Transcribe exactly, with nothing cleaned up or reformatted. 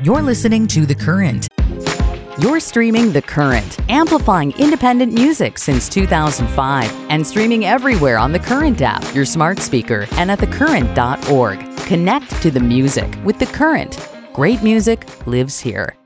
You're listening to The Current. You're streaming The Current, amplifying independent music since two thousand five and streaming everywhere on The Current app, your smart speaker, and at the current dot org. Connect to the music with The Current. Great music lives here.